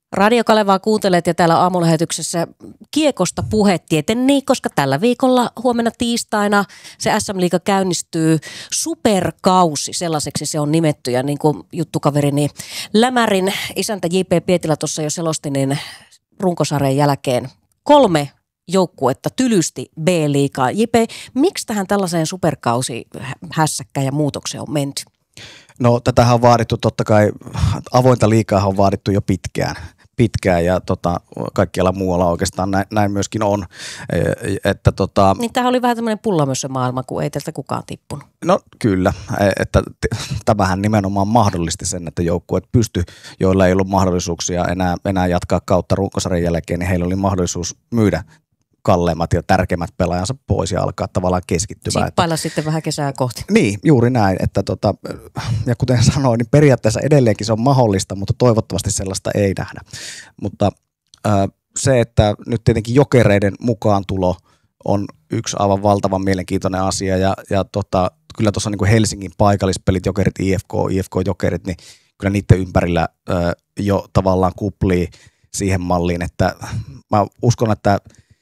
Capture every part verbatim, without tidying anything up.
Radio Kalevaa kuuntelet ja täällä aamulähetyksessä kiekosta puhe tietenkin, koska tällä viikolla huomenna tiistaina se äs äm-liiga käynnistyy superkausi, sellaiseksi se on nimetty ja niin kuin juttukaverini Lämärin isäntä J P Pietilä tuossa jo selosti, niin runkosarjan jälkeen kolme joukkuetta tylysti B-liigaa. J P, miksi tähän tällaiseen superkausi hässäkkään ja muutokseen on menty? No tätähän on vaadittu totta kai, avointa liigaa on vaadittu jo pitkään. pitkään ja tota, kaikkialla muualla oikeastaan näin, näin myöskin on. Että, tota, niin tämähän oli vähän tämmöinen pullamössömaailma, kun ei tältä kukaan tippunut. No kyllä, että tämähän nimenomaan mahdollisti sen, että joukkueet pysty, joilla ei ollut mahdollisuuksia enää, enää jatkaa kautta runkosarjan jälkeen, niin heillä oli mahdollisuus myydä kalleimmat ja tärkeimmät pelaajansa pois ja alkaa tavallaan keskittymään. Sippailla sitten vähän kesää kohti. Niin, juuri näin. Että tota, ja kuten sanoin, niin periaatteessa edelleenkin se on mahdollista, mutta toivottavasti sellaista ei nähdä. Mutta äh, se, että nyt tietenkin Jokereiden mukaan tulo on yksi aivan valtavan mielenkiintoinen asia ja, ja tota, kyllä tuossa niin kuin Helsingin paikallispelit, Jokerit, I F K, I F K Jokerit, niin kyllä niiden ympärillä äh, jo tavallaan kuplii siihen malliin, että mä uskon, että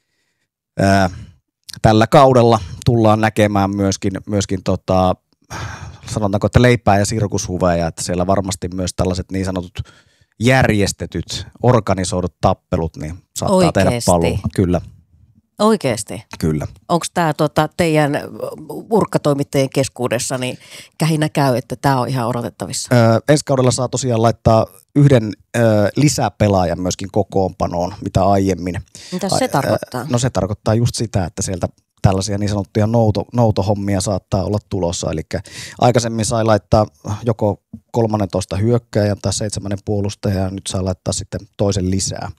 Ää, tällä kaudella tullaan näkemään myöskin, myöskin tota, sanotaanko, että leipää ja sirkushuveja, että siellä varmasti myös tällaiset niin sanotut järjestetyt, organisoidut tappelut, niin saattaa Oikeesti. tehdä paluu. Kyllä. Oikeesti? Kyllä. Onko tämä tota, teidän urkkatoimittajien keskuudessa, niin kähinä käy, että tämä on ihan odotettavissa? Öö, ensi kaudella saa tosiaan laittaa yhden öö, lisäpelaajan myöskin kokoonpanoon, mitä aiemmin. Mitä se tarkoittaa? No se tarkoittaa just sitä, että sieltä tällaisia niin sanottuja nouto, noutohommia saattaa olla tulossa. Eli aikaisemmin sai laittaa joko kolmannentoista hyökkääjän tai seitsemännen puolustajan ja nyt saa laittaa sitten toisen lisää.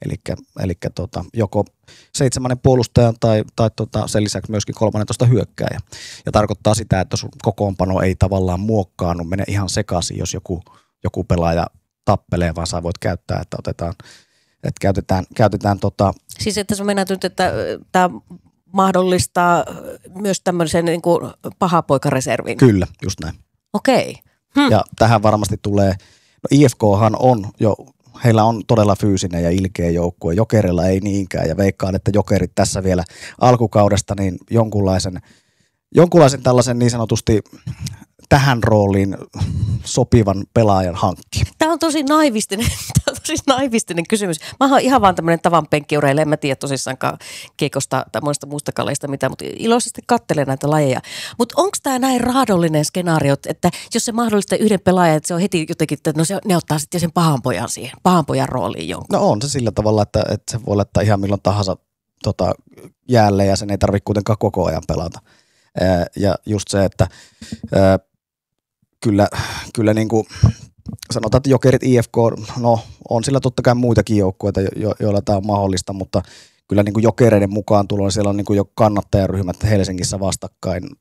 Eli tota, joko seitsemännen puolustajan tai, tai tota, sen lisäksi myöskin kolmannentoista hyökkääjän. Ja tarkoittaa sitä, että sun kokoonpano ei tavallaan muokkaannu, mene ihan sekaisin, jos joku, joku pelaaja tappelee, vaan sä voit käyttää, että otetaan, että käytetään, käytetään tota... Siis että se mennään nyt, että tämä mahdollistaa myös tämmöisen niin kuin pahapoikareservin. Kyllä, just näin. Okei. Hm. Ja tähän varmasti tulee, no I F K:han on jo, heillä on todella fyysinen ja ilkeä joukkue, Jokerilla ei niinkään, ja veikkaan, että Jokerit tässä vielä alkukaudesta niin jonkunlaisen, jonkunlaisen tällaisen niin sanotusti tähän rooliin sopivan pelaajan hankki. Tämä on tosi naivistinen, tämä on tosi naivistinen kysymys. Mä oon ihan vaan tämmöinen tavan penkkiureille, en mä tiedä tosissaankaan kiekosta tai muista muusta kaleista mitään, mutta iloisesti katselen näitä lajeja. Mutta onko tämä näin raadollinen skenaario, että jos se mahdollistaa yhden pelaajan, että se on heti jotenkin, että no se, ne ottaa sitten sen pahan pojan siihen, pahan pojan rooliin jonkun? No on se sillä tavalla, että, että se voi laittaa ihan milloin tahansa tota, jäälle ja sen ei tarvitse kuitenkaan koko ajan pelata. Ää, ja just se, että ää, Kyllä, kyllä niin kuin sanotaan, että Jokerit, I F K, no on sillä totta kai muitakin joukkueita, jo, joilla tämä on mahdollista, mutta kyllä niin kuin Jokereiden mukaan tulo, siellä on niin kuin jo kannattajaryhmät Helsingissä vastakkain